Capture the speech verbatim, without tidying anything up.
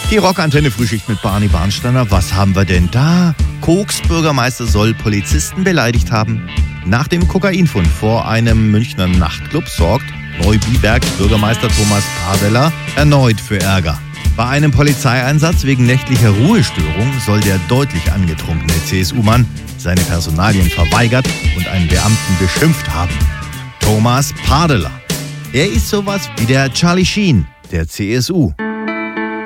Die Rockantenne Frühschicht mit Barney Barnsteiner. Was haben wir denn da? Koks-Bürgermeister soll Polizisten beleidigt haben. Nach dem Kokainfund vor einem Münchner Nachtclub sorgt Neubiberg Bürgermeister Thomas Pardeller erneut für Ärger. Bei einem Polizeieinsatz wegen nächtlicher Ruhestörung soll der deutlich angetrunkene C S U-Mann seine Personalien verweigert und einen Beamten beschimpft haben. Thomas Pardeller. Er ist sowas wie der Charlie Sheen der C S U.